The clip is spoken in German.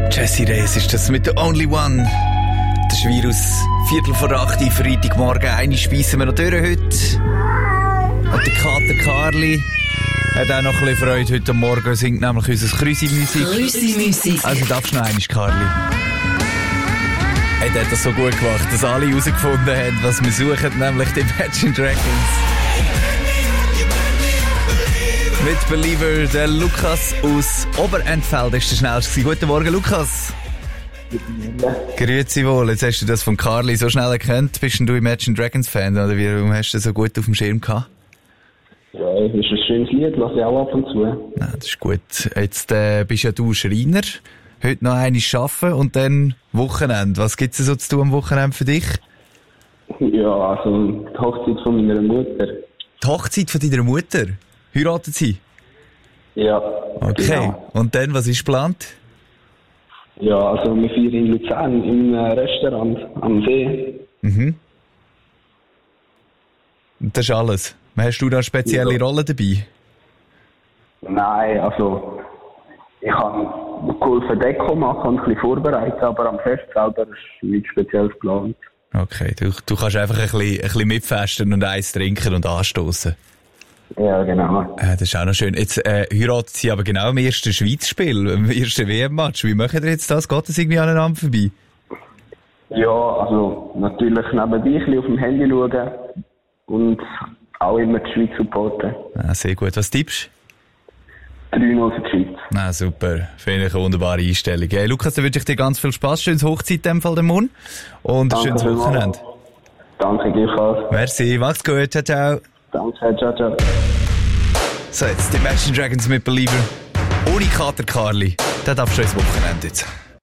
Jessie Reyes ist das mit «The Only One». Das Virus, 7:45, Freitagmorgen, eine speissen wir noch durch heute. Und der Kater Karli hat auch noch ein bisschen Freude heute Morgen, singt nämlich unser Krüsi-Musik. Krüsi-Musik. Also darfst du noch einmal, Karli. Er hat das so gut gemacht, dass alle herausgefunden haben, was wir suchen, nämlich die Imagine Dragons. Mit Believer, der Lukas aus Oberentfeld ist der schnellste. Guten Morgen, Lukas. Grüezi wohl. Jetzt hast du das von Karli so schnell erkannt. Bist du Imagine Dragons Fan, oder warum hast du das so gut auf dem Schirm gehabt? Ja, es ist ein schönes Lied, lasse ich auch ab und zu. Ja, das ist gut. Jetzt bist ja du Schreiner. Heute noch eine arbeiten und dann Wochenende. Was gibt es so zu tun am Wochenende für dich? Ja, also die Hochzeit von meiner Mutter. Die Hochzeit von deiner Mutter? Heiratet sie? Ja. Okay. Genau. Und dann, was ist geplant? Ja, also wir feiern in Luzern im Restaurant am See. Mhm. Und das ist alles. Hast du da spezielle Rollen dabei? Nein, also ich habe geholfen Deko machen und ein bisschen vorbereitet, aber am Fest selber ist nichts Spezielles geplant. Okay, du kannst einfach ein bisschen mitfesten und eins trinken und anstoßen. Ja, genau. Das ist auch noch schön. Jetzt heiratet sie aber genau im ersten Schweiz-Spiel, im ersten WM-Match. Wie machen ihr jetzt das? Geht das irgendwie aneinander vorbei? Ja, also natürlich nebenbei ein bisschen auf dem Handy schauen und auch immer die Schweiz supporten. Ah, sehr gut. Was tippst 3-0 für die Schweiz. du? Ah, super. Finde ich eine wunderbare Einstellung. Hey, Lukas, dann wünsche ich dir ganz viel Spass. Schönes Hochzeit in dem Fall, der Mund. Und ein schönes Wochenende. Danke, gleichfalls. Merci, mach's gut. Ciao, ciao. Danke, ciao, ciao. So, jetzt die Imagine Dragons mit Believer. Ohne Kater Karli. Da darfst du ins Wochenende jetzt.